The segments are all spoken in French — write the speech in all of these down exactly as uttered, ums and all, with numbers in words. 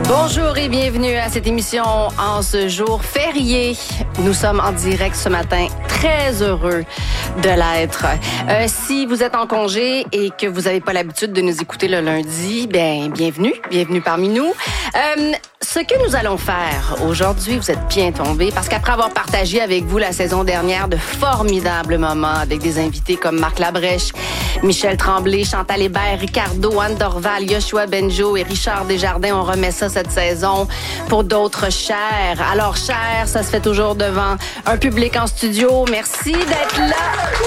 Bonjour et bienvenue à cette émission en ce jour férié. Nous sommes en direct ce matin, très heureux de l'être. Euh, si vous êtes en congé et que vous n'avez pas l'habitude de nous écouter le lundi, bien, bienvenue, bienvenue parmi nous. Euh, ce que nous allons faire aujourd'hui, vous êtes bien tombés, parce qu'après avoir partagé avec vous la saison dernière de formidables moments avec des invités comme Marc Labrèche, Michel Tremblay, Chantal Hébert, Ricardo, Anne Dorval, Yoshua Benjo et Richard Desjardins, on remet ça cette saison pour d'autres chers. Alors, chers, ça se fait toujours devant un public en studio. Merci d'être là.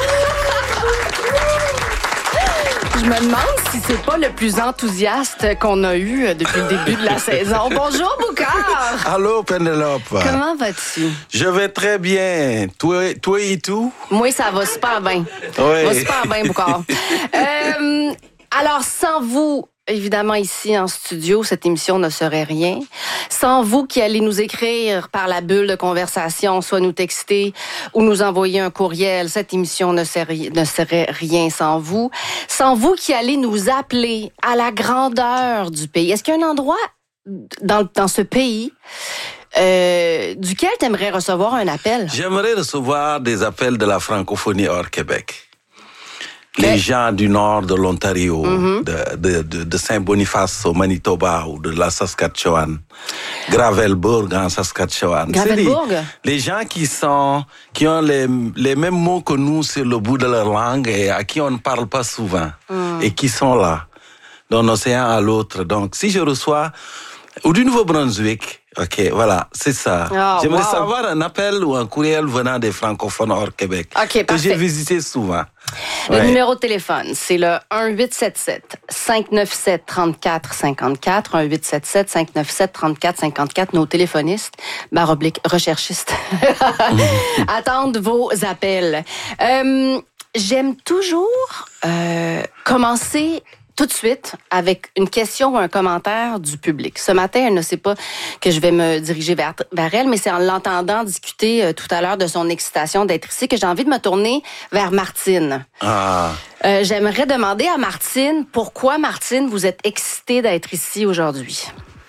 Je me demande si c'est pas le plus enthousiaste qu'on a eu depuis le début de la saison. Bonjour, Boucard. Allô, Pénélope. Comment vas-tu? Je vais très bien. Toi, toi et tout? Moi, ça va super bien. Oui. Ça va super bien, Boucard. euh, alors, sans vous, évidemment, ici en studio, cette émission ne serait rien. Sans vous qui allez nous écrire par la bulle de conversation, soit nous texter ou nous envoyer un courriel, cette émission ne serait, ne serait rien sans vous. Sans vous qui allez nous appeler à la grandeur du pays. Est-ce qu'il y a un endroit dans, dans ce pays euh, duquel tu aimerais recevoir un appel? J'aimerais recevoir des appels de la francophonie hors Québec. Les Mais... gens du nord de l'Ontario, Mm-hmm. de, de, de, de Saint-Boniface au Manitoba ou de la Saskatchewan, Gravelbourg en Saskatchewan. Gravelbourg? C'est les, les gens qui sont, qui ont les, les mêmes mots que nous sur le bout de leur langue et à qui on ne parle pas souvent mm. et qui sont là, d'un océan à l'autre. Donc, si je reçois, ou du Nouveau-Brunswick, ok, voilà, c'est ça. Oh, J'aimerais wow. savoir un appel ou un courriel venant des francophones hors Québec, okay, que j'ai visité souvent. Le ouais. numéro de téléphone, c'est le un huit sept sept, cinq neuf sept, trois quatre cinq quatre, un huit sept sept, cinq neuf sept, trois quatre cinq quatre. Nos téléphonistes, barre oblique, recherchistes, attendent vos appels. Euh, j'aime toujours euh, commencer tout de suite avec une question ou un commentaire du public. Ce matin, elle ne sait pas que je vais me diriger vers, vers elle, mais c'est en l'entendant discuter euh, tout à l'heure de son excitation d'être ici que j'ai envie de me tourner vers Martine. Ah. Euh, j'aimerais demander à Martine, pourquoi, Martine, vous êtes excitée d'être ici aujourd'hui?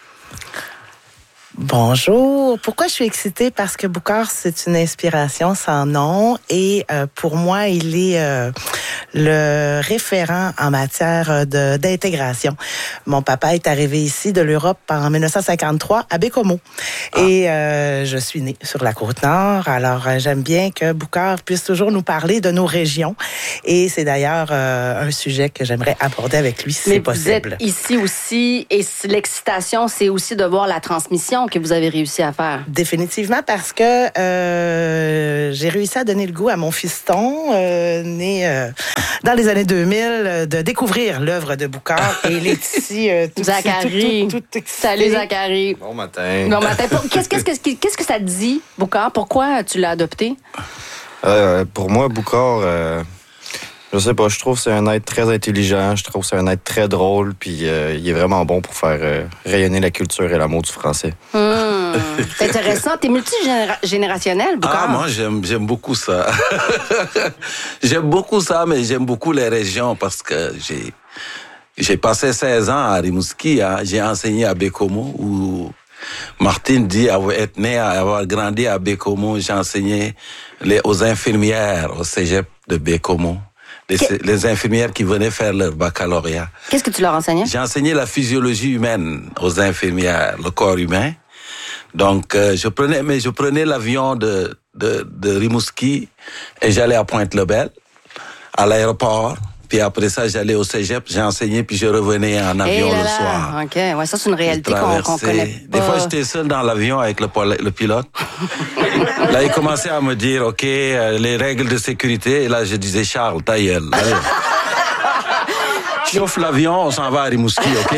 Bonjour. Pourquoi je suis excitée? Parce que Boucard, c'est une inspiration sans nom et euh, pour moi, il est euh, le référent en matière de, d'intégration. Mon papa est arrivé ici de l'Europe en dix-neuf cent cinquante-trois à Bécomo ah. et euh, je suis née sur la Côte-Nord. Alors, euh, j'aime bien que Boucard puisse toujours nous parler de nos régions et c'est d'ailleurs euh, un sujet que j'aimerais aborder avec lui si Mais c'est possible. Vous êtes ici aussi et l'excitation, c'est aussi de voir la transmission que vous avez réussi à faire. Définitivement, parce que euh, j'ai réussi à donner le goût à mon fiston, euh, né euh, dans les années deux mille, de découvrir l'œuvre de Boucard. Et il est ici, euh, tout Zachary. Tout, tout, tout, tout Salut, Zachary. Bon matin. Bon matin. Qu'est-ce, qu'est-ce, qu'est-ce, qu'est-ce que ça te dit, Boucard? Pourquoi tu l'as adopté? Euh, pour moi, Boucard... Euh... Je sais pas, je trouve que c'est un être très intelligent, je trouve que c'est un être très drôle, puis euh, il est vraiment bon pour faire euh, rayonner la culture et l'amour du français. Mmh, c'est intéressant. T'es multigénérationnel, Boucard? Ah, moi, j'aime, j'aime beaucoup ça. J'aime beaucoup ça, mais j'aime beaucoup les régions parce que j'ai, j'ai passé seize ans à Rimouski, hein. J'ai enseigné à Bécomo, où Martine dit avoir être né, avoir grandi à Bécomo. J'ai enseigné les, aux infirmières au cégep de Bécomo. Les, les infirmières qui venaient faire leur baccalauréat. Qu'est-ce que tu leur enseignais? J'ai enseigné la physiologie humaine aux infirmières, le corps humain. Donc, euh, je prenais, mais je prenais l'avion de, de, de Rimouski et j'allais à Pointe-le-Bel, à l'aéroport. Puis après ça, j'allais au cégep, j'ai enseigné, puis je revenais en avion hey là le là. soir. OK, ouais, ça, c'est une réalité qu'on, qu'on connaît pas. Des fois, j'étais seul dans l'avion avec le, le pilote. Là, il commençait à me dire, OK, euh, les règles de sécurité. Et là, je disais, Charles, ta gueule. Allez. Chauffe l'avion, on s'en va à Rimouski, OK?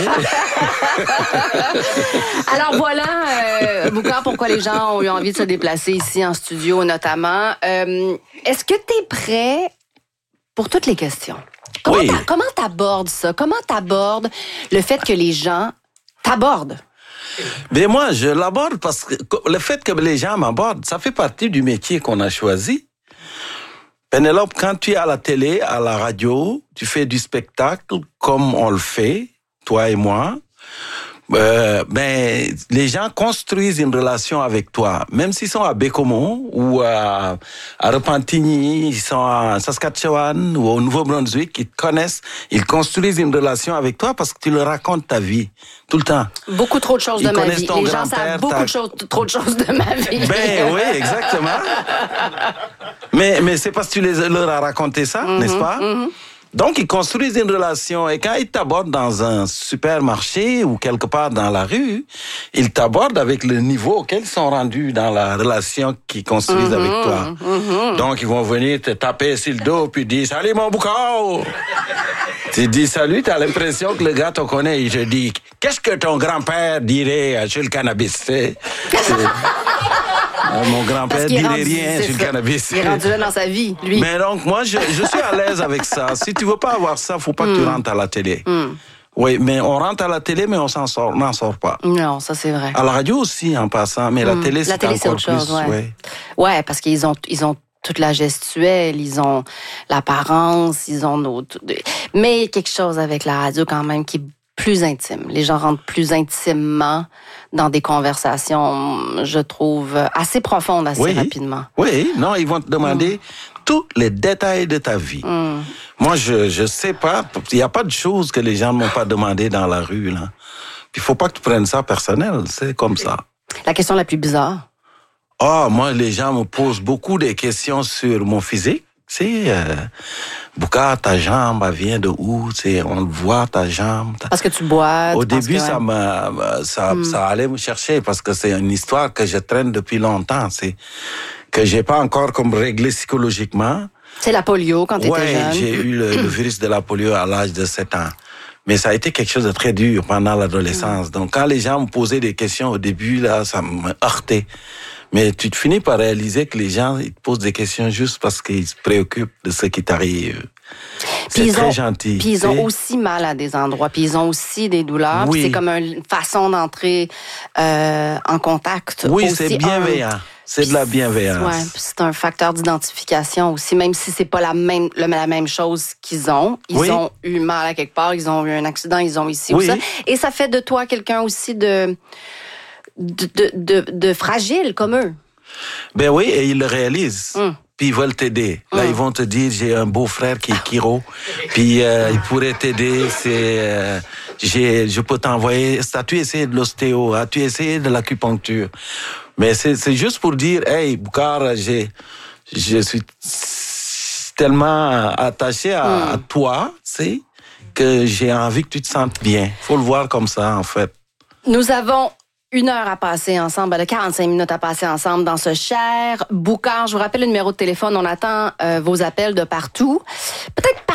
Alors voilà, euh, Boucard, pourquoi les gens ont eu envie de se déplacer ici en studio, notamment. Euh, est-ce que tu es prêt pour toutes les questions? Comment, oui. t'a, comment t'abordes ça? Comment t'abordes le fait que les gens t'abordent? Mais moi, je l'aborde parce que le fait que les gens m'abordent, ça fait partie du métier qu'on a choisi. Pénélope, quand tu es à la télé, à la radio, tu fais du spectacle comme on le fait, toi et moi. Euh, ben, les gens construisent une relation avec toi, même s'ils sont à Bécomo ou à, à Repentigny, ils sont à Saskatchewan ou au Nouveau-Brunswick, ils te connaissent, ils construisent une relation avec toi parce que tu leur racontes ta vie tout le temps. Beaucoup trop de choses Ils de ma connaissent vie. ton Les gens grand-père, savent beaucoup ta- de choses, trop de choses de ma vie. Ben oui, exactement. mais mais c'est parce que tu les, leur as raconté ça, Mm-hmm, n'est-ce pas? mm-hmm. Donc, ils construisent une relation. Et quand ils t'abordent dans un supermarché ou quelque part dans la rue, ils t'abordent avec le niveau auquel ils sont rendus dans la relation qu'ils construisent Mm-hmm, avec toi. mm-hmm. Donc, ils vont venir te taper sur le dos puis dire « Salut mon boucao !» Tu dis salut, t'as l'impression que le gars te connaît. Il te dit « Qu'est-ce que ton grand-père dirait sur le cannabis ?» C'est- c'est- Euh, Mon grand-père Parce qu'il est dirait rendu- rien c'est sur le ça. cannabis. Il est rendu là dans sa vie, lui. Mais donc, moi, je, je suis à l'aise avec ça. Si tu veux pas avoir ça, faut pas que tu rentres à la télé. Oui, mais on rentre à la télé, mais on s'en sort, on n'en sort pas. Non, ça c'est vrai. À la radio aussi, en passant, mais la télé, La c'est télé, c'est encore autre chose, plus. ouais. ouais. Ouais, parce qu'ils ont, ils ont toute la gestuelle, ils ont l'apparence, ils ont nos... Mais il y a quelque chose avec la radio quand même qui est plus intime. Les gens rentrent plus intimement dans des conversations, je trouve, assez profondes assez Oui. rapidement. Oui, non, ils vont te demander tous les détails de ta vie. Mm. Moi, je je sais pas. Il n'y a pas de choses que les gens ne m'ont pas demandé dans la rue, là. Puis il faut pas que tu prennes ça personnel. C'est comme ça. La question la plus bizarre. Ah, moi, les gens me posent beaucoup de questions sur mon physique. Tu sais, euh, Boucard, ta jambe, elle vient de où? Tu sais, on le voit, ta jambe. ta- Parce que tu bois. Au tu penses début, que, ça ouais. m'a, ça, ça allait me chercher parce que c'est une histoire que je traîne depuis longtemps. C'est que j'ai pas encore comme réglé psychologiquement. C'est la polio quand tu étais Ouais, jeune. j'ai eu le, le virus de la polio à l'âge de sept ans. Mais ça a été quelque chose de très dur pendant l'adolescence. Donc, quand les gens me posaient des questions au début, là, ça me heurtait. Mais tu te finis par réaliser que les gens, ils te posent des questions juste parce qu'ils se préoccupent de ce qui t'arrive. C'est ils très ont, gentil. Puis ils tu ont sais. aussi mal à des endroits, puis ils ont aussi des douleurs. Oui. Puis c'est comme une façon d'entrer euh, en contact. Oui, aussi, c'est bienveillant. C'est de la bienveillance. Ouais, puis c'est un facteur d'identification aussi, même si c'est pas la même le- la même chose qu'ils ont. Ils Oui. ont eu mal à quelque part, ils ont eu un accident, ils ont ici Oui. ou ça. Et ça fait de toi quelqu'un aussi de de, de, de, de fragile comme eux. Ben oui, et ils le réalisent. Mm. Puis ils veulent t'aider. Là, Mm. ils vont te dire, j'ai un beau-frère qui est chiro, puis euh, il pourrait t'aider. C'est, euh, j'ai, je peux t'envoyer. As-tu essayé de l'ostéo? As-tu essayé de l'acupuncture? Mais c'est, c'est juste pour dire, hey, Boucard, j'ai, je suis tellement attaché à, Mm. à toi, tu sais, que j'ai envie que tu te sentes bien. Faut le voir comme ça, en fait. Nous avons une heure à passer ensemble, ben, quarante-cinq minutes à passer ensemble dans ce cher Boucard. Je vous rappelle le numéro de téléphone. On attend euh, vos appels de partout.